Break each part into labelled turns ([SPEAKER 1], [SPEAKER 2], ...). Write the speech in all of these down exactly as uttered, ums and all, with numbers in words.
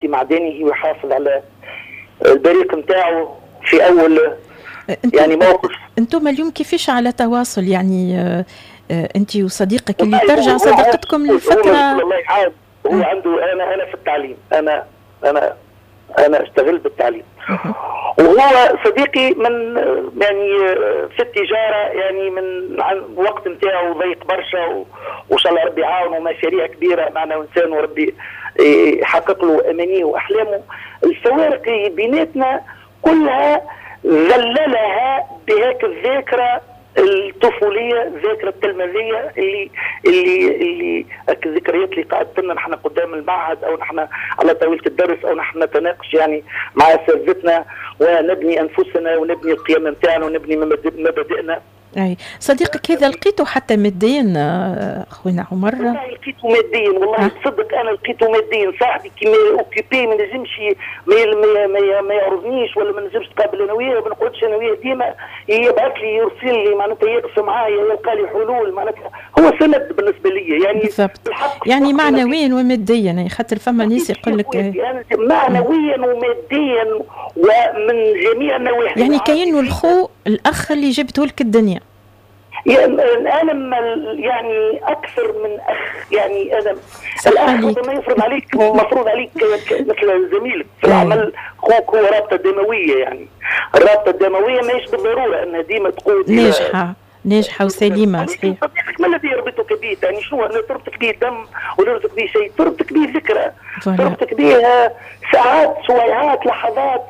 [SPEAKER 1] معدنه ويحافظ على البريق نتاعو في اول يعني موقف.
[SPEAKER 2] انتم اليوم كيفاش على تواصل يعني آه آه انت وصديقك اللي ترجع صداقتكم لفتره؟
[SPEAKER 1] الله يعاود هو عنده انا انا في التعليم، انا انا انا اشتغل بالتعليم وهو صديقي من يعني في التجاره، يعني من عن الوقت نتاعو ضيق برشا وان شاء الله ربي يعاونه مشاريع كبيره معنا وانسان وربي يحقق له امانيه واحلامه. الفوارق بيناتنا كلها ذللها بهيك الذاكره الطفوليه، الذاكره التلميذيه اللي اللي اللي الذكريات اللي قعدت لنا نحن قدام المعهد او نحن على طاوله الدرس او نحن نتناقش يعني مع اساتذتنا ونبني انفسنا ونبني القيم نتاعنا ونبني مبادئنا.
[SPEAKER 2] اي صديقك هذا لقيته حتى ماديا اخونا عمر؟
[SPEAKER 1] والله لقيته ماديا، والله تصدق انا لقيته ماديا. صاحبي كيما اوكيبي ما نجمش ما ما ما يعرضنيش ولا ما نجمش نتقابل انا وياه، ما نقعدش انا وياه، ديما يبعث لي يرسل لي معناتها يقف معايا يلقى لي حلول، معناتها هو سند بالنسبه لي يعني
[SPEAKER 2] بالضبط. يعني معنويا وماديا يعني خاطر فما ناس يقول لك
[SPEAKER 1] يعني معنويا وماديا ومن جميع النواحي،
[SPEAKER 2] يعني كأنه الخو الاخ اللي جبته لك الدنيا.
[SPEAKER 1] انا يعني اكثر من اخ، يعني انا الاخ ما يفرض عليك مفروض عليك مثل زميلك في العمل، خوك هو رابطه دمويه، يعني الرابطه الدمويه ماهيش بالضروره انها ديما تقود
[SPEAKER 2] ناجحه ناجحه وسليمه. صحيح.
[SPEAKER 1] صديقك ما الذي يربطك به؟ يعني شنو تربطك به دم ولا تربطك به شيء؟ تربطك به ذكرى، تربطك به ساعات سويعات لحظات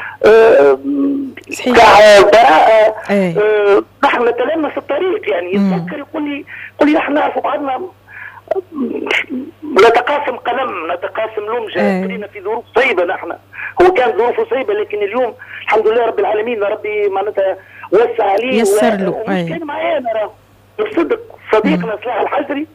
[SPEAKER 2] صحيح.
[SPEAKER 1] براءة. نحن نتلمس الطريق، يعني يتذكر يقول لي يقول لي نحن نعرف بعضنا، نتقاسم قلم نتقاسم لمجة، كلنا في ظروف صعيبة. نحن هو كان ظروفه صعيبة لكن اليوم الحمد لله رب العالمين ربي معناتها وسع عليه
[SPEAKER 2] يسر له.
[SPEAKER 1] ومش كان معانا راه بصدق صديقنا صلاح الحجري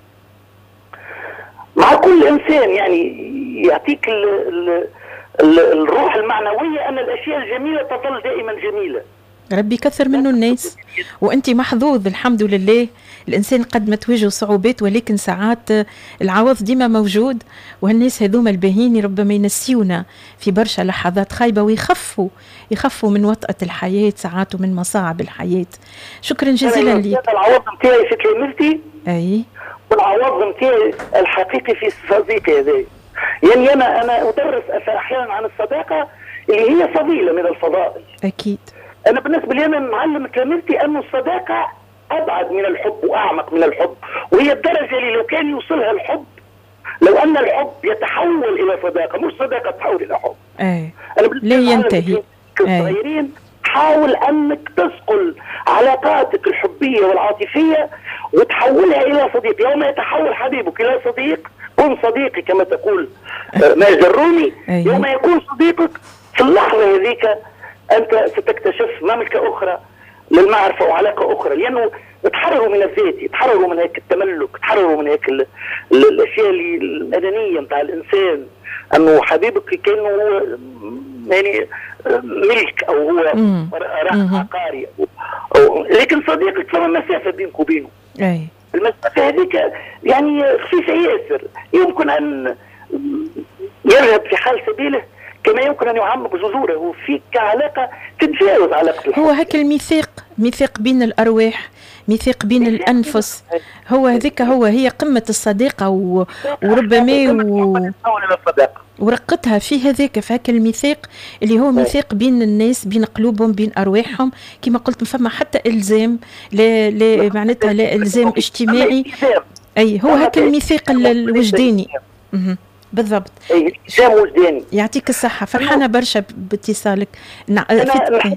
[SPEAKER 1] مع كل انسان، يعني يعطيك ال ال الروح المعنوية أن الأشياء الجميلة تظل دائما جميلة.
[SPEAKER 2] ربي يكثر منه الناس، وأنت محظوظ الحمد لله. الإنسان قد ما تواجه صعوبات ولكن ساعات العوض ديما موجود، وهالناس هذوما الباهين ربما ينسيونا في برشا لحظات خايبة ويخفوا يخفوا من وطأة الحياة ساعات ومن مصاعب الحياة. شكرا جزيلا لك.
[SPEAKER 1] العوض نتاعي في تلامذتي
[SPEAKER 2] أي
[SPEAKER 1] والعوض نتاعي الحقيقي في صديقي هذا. يعني أنا أنا أدرس أحيانا عن الصداقة اللي هي فضيلة من الفضائل.
[SPEAKER 2] أكيد.
[SPEAKER 1] أنا بالنسبة لي أنا معلم تلامذتي أن الصداقة أبعد من الحب وأعمق من الحب، وهي الدرجة اللي لو كان يوصلها الحب، لو أن الحب يتحول إلى صداقة مش صداقة تحول إلى حب.
[SPEAKER 2] أي.
[SPEAKER 1] أنا
[SPEAKER 2] لا ينتهي.
[SPEAKER 1] كصغيرين حاول أنك تسقل علاقاتك الحبية والعاطفية وتحولها إلى صديق. يوم يتحول حبيبك إلى صديق كن صديقي كما تقول ماجد الرومي. يوم يكون صديقك في اللحظة هذيك أنت ستكتشف مملكة أخرى للمعرفة وعلاقة أخرى، لأنه تحرروا من الذات، يتحرروا من هيك التملك، تحرروا من هيك ال ال الأشياء الأنانية نتاع الإنسان، أنه حبيبك كأنه هو يعني ملك أو هو راح عقاري، لكن صديقك فما مسافة بينك وبينه.
[SPEAKER 2] أي.
[SPEAKER 1] المسافة هذيك يعني خفيفة ياسر، يمكن أن يذهب في حال سبيله كما يمكن أن يعمق جذوره وفيك كعلاقة تتجاوز علاقة الحب.
[SPEAKER 2] هو هيك الميثاق، ميثاق بين الأرواح، ميثاق بين الأنفس، هو هذيك هو هي قمة الصداقة و... وربما و... ورقتها في هذاك في هاك الميثاق اللي هو ميثاق بين الناس، بين قلوبهم، بين أرواحهم. كما قلت فما حتى إلزام لا لا معناتها لا إلزام اجتماعي. أي هو هاك الميثاق الوجداني. بالضبط.
[SPEAKER 1] التزام وجداني.
[SPEAKER 2] يعطيك الصحة، فرحانة برشا باتصالك.
[SPEAKER 1] نع... أنا نحب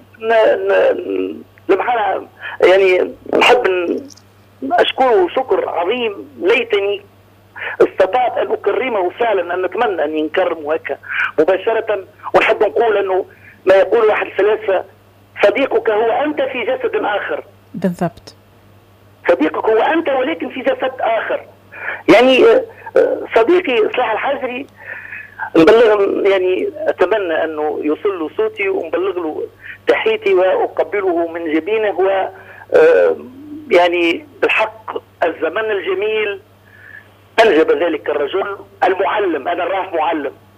[SPEAKER 1] ن... يعني نحب أشكره شكر عظيم، ليتني استطعت أن أكرمه فعلا، أن نتمنى أن ينكرموا هكا مباشرة. ونحب نقول أنه ما يقول واحد الفلاسفة صديقك هو أنت في جسد آخر.
[SPEAKER 2] بالضبط.
[SPEAKER 1] صديقك هو أنت ولكن في جسد آخر. يعني صديقي صلاح الحجري نبلغ، يعني أتمنى أنه يوصل له صوتي ونبلغ له تحيتي وأقبله من جبينه. و يعني بالحق الزمن الجميل أنجب ذلك الرجل المعلم. أنا راه معلم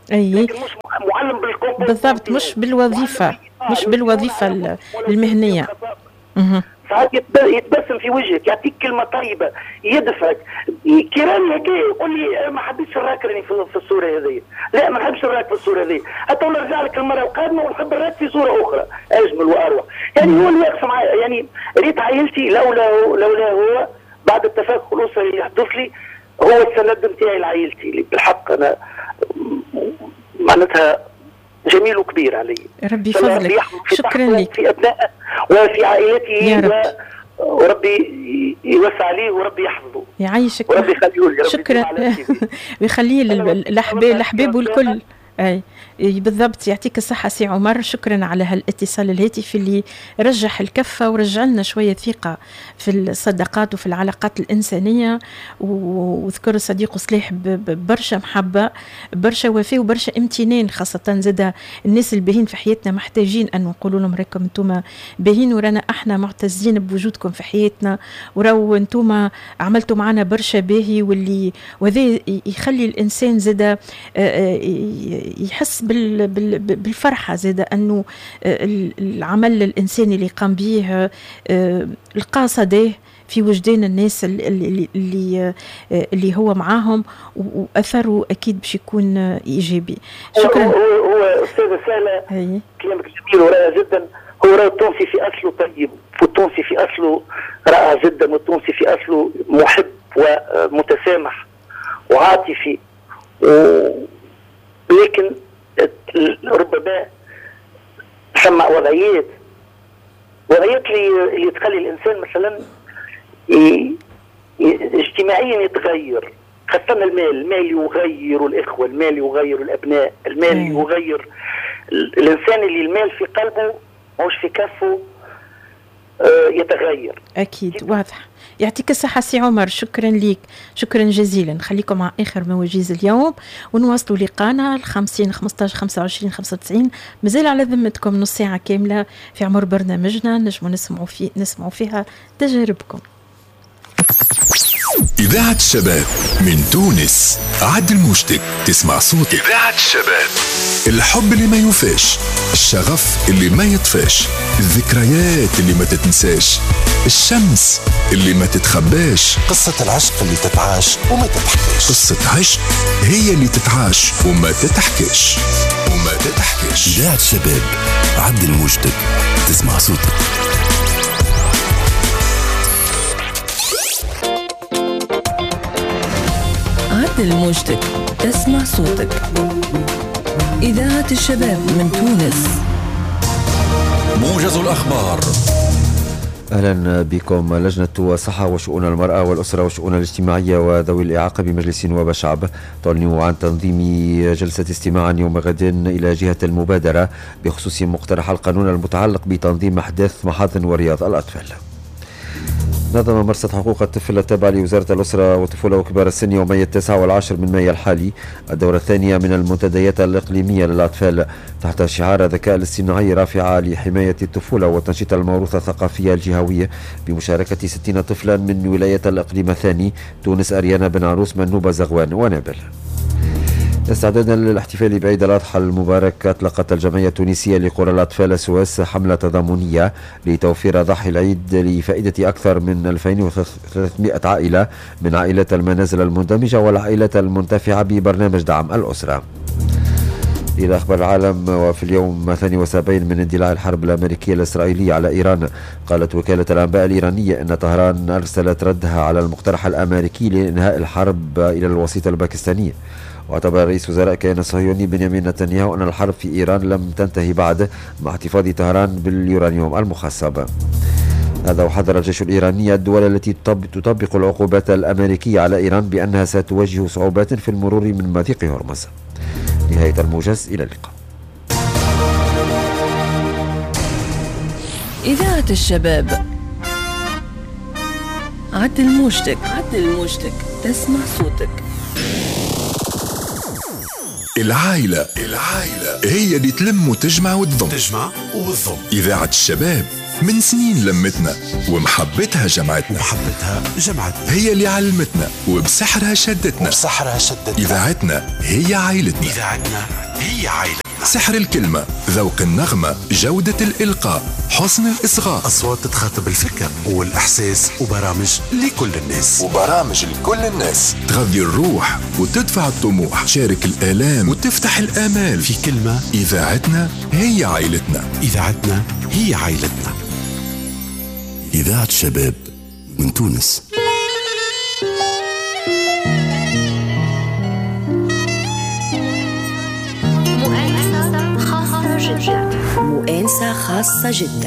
[SPEAKER 2] أي.
[SPEAKER 1] لكن مش معلم بالكومبوز
[SPEAKER 2] بالضبط، مش بالوظيفة، مش بالوظيفة المهنية.
[SPEAKER 1] ساعات يتبسم في وجهك، يعطيك كلمه طيبه، يدفعك، كيراني هكا يقول لي ما حبيتش نراك راني في الصوره هذه، لا ما نحبش نراك في الصوره هذه، حتى نرجع لك المره القادمه ونحب نراك في صوره اخرى اجمل واروع. يعني هو اللي واقف معايا، يعني ريت عائلتي لولا لولا هو بعد التفاكك الاسري اللي يحدث لي هو السند نتاعي لعائلتي اللي بالحق انا معناتها جميل وكبير علي.
[SPEAKER 2] ربي يفضلك، شكرا لك.
[SPEAKER 1] في ابنائه وفي عائلته وربي يوسع عليه وربي يحفظه
[SPEAKER 2] يعيشك
[SPEAKER 1] وربي يخليه.
[SPEAKER 2] شكرا ويخليه الاحباب والكل. اي بالضبط، يعطيك الصحة سي عمر. شكرا على هالاتصال الهاتفي اللي رجح الكفة ورجع لنا شوية ثقة في الصداقات وفي العلاقات الإنسانية. وذكر صديق صليح برشا محبة، برشا وفاء وبرشا امتنان، خاصة زاد الناس الباهين في حياتنا محتاجين أن نقولوا لهم راكم انتم باهين ورانا احنا معتزين بوجودكم في حياتنا، وراو انتم عملتوا معنا برشا باهي، واللي وهذا يخلي الإنسان زاد يحس بالفرحة زاد أنه العمل الإنساني اللي قام به لقى صداه في وجدان الناس اللي, اللي, اللي هو معاهم، وأثره أكيد باش يكون إيجابي. شكرا.
[SPEAKER 1] هو, هو أستاذة سالة كلامك جميل ورائع جدا. هو رأى التونسي في أصله طيب، والتونسي في أصله رائع جدا، والتونسي في أصله محب ومتسامح وعاطفي، لكن ربما سمع وضعيات وضعيات اللي, اللي تخلي الإنسان مثلا اجتماعيا يتغير، خاصة المال. المال يغير الإخوة، المال يغير الأبناء، المال مم. يغير الإنسان اللي المال في قلبه مش في كفه يتغير.
[SPEAKER 2] أكيد واضح. يعطيك الصحة سي عمر، شكرا ليك، شكرا جزيلا. خليكم مع آخر موجز اليوم ونواصلوا لقانا الخمسين خمسطاش خمسة وعشرين خمسة وتسعين. مازال على ذمتكم نص ساعة كاملة في عمر برنامجنا نجموا نسمعوا فيه نسمعوا فيها تجاربكم.
[SPEAKER 3] إذاعة الشباب من تونس، عدل المشتك تسمع صوت إذاعة الشباب. الحب اللي ما يوفاش، الشغف اللي ما يطفاش، الذكريات اللي ما تتنساش، الشمس اللي ما تتخباش،
[SPEAKER 4] قصة العشق اللي تتعاش وما تتحكيش.
[SPEAKER 3] قصة عشق هي اللي تتعاش وما تتحكيش وما تتحكيش.
[SPEAKER 4] إذاعة الشباب، عدل المشتك تسمع صوتك.
[SPEAKER 5] عدل المشتك تسمع صوتك. إذاعة الشباب من تونس.
[SPEAKER 3] موجز الأخبار.
[SPEAKER 6] أهلا بكم. لجنة الصحة وشؤون المرأة والأسرة والشؤون الاجتماعية وذوي الإعاقة بمجلس نواب الشعب تعلن عن تنظيم جلسة استماع يوم غد إلى جهة المبادرة بخصوص مقترح القانون المتعلق بتنظيم أحداث محاضن ورياض الأطفال. نظم مرصد حقوق الطفل التابع لوزارة الأسرة والطفولة وكبار السن يومي التاسع والعاشر من مايو الحالي الدورة الثانية من المنتديات الإقليمية للأطفال تحت شعار الذكاء الاصطناعي رافعة لحماية الطفولة وتنشيط الموروث الثقافي الجهوي بمشاركة ستين طفلا من ولاية الإقليم الثاني تونس، أريانا بن عروس، منوبة، زغوان ونابل. استعدادا للاحتفال بعيد الأضحى المبارك، أطلقت الجمعية التونسية لقرى الأطفال سواس حملة تضامنية لتوفير ضحي العيد لفائدة أكثر من ألفين وثلاثمائة عائلة من عائلات المنازل المندمجة والعائلات المنتفعة ببرنامج دعم الأسرة. إلى أخبار العالم. وفي اليوم الثاني والسبعين من اندلاع الحرب الأمريكية الإسرائيلية على إيران، قالت وكالة الأنباء الإيرانية أن طهران أرسلت ردها على المقترح الأمريكي لإنهاء الحرب إلى الوسيط الباكستاني. واعتبر رئيس وزراء الكيان الصهيوني بنيامين نتنياهو أن الحرب في إيران لم تنتهي بعد مع احتفاظ طهران باليورانيوم المخصب. هذا وحذر الجيش الإيراني الدول التي تطبق العقوبات الأمريكية على إيران بأنها ستواجه صعوبات في المرور من مضيق هرمز. نهاية الموجز، إلى اللقاء.
[SPEAKER 5] إذاعة الشباب، عدل المشتك عدل المشتك تسمع صوتك.
[SPEAKER 3] العائلة العائلة هي اللي تلم وتجمع وتضم
[SPEAKER 4] تجمع وتضم.
[SPEAKER 3] إذاعة الشباب من سنين لمتنا ومحبتها جمعتنا
[SPEAKER 4] ومحبتها جمعتنا.
[SPEAKER 3] هي اللي علمتنا وبسحرها شدتنا
[SPEAKER 4] وبسحرها شدتنا.
[SPEAKER 3] إذاعتنا هي عائلتنا.
[SPEAKER 4] إذاعتنا هي عائلتنا.
[SPEAKER 3] سحر الكلمة، ذوق النغمة، جودة الإلقاء، حسن الإصغاء،
[SPEAKER 4] أصوات تخاطب الفكر والإحساس، وبرامج لكل الناس
[SPEAKER 3] وبرامج لكل الناس تغذي الروح وتدفع الطموح، شارك الآلام وتفتح الآمال.
[SPEAKER 4] في كلمة،
[SPEAKER 3] إذاعتنا هي عائلتنا.
[SPEAKER 4] إذاعتنا هي عائلتنا. إذاعة الشباب من تونس.
[SPEAKER 7] مؤانسة خاصة جدا.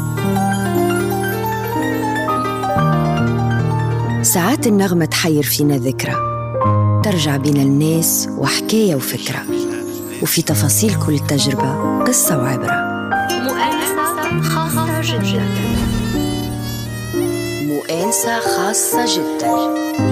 [SPEAKER 7] ساعات النغمة تحير فينا ذكرى، ترجع بين الناس وحكاية وفكرة، وفي تفاصيل كل تجربة قصة وعبرة. مؤانسة خاصة جدا. مؤانسة خاصة جدا.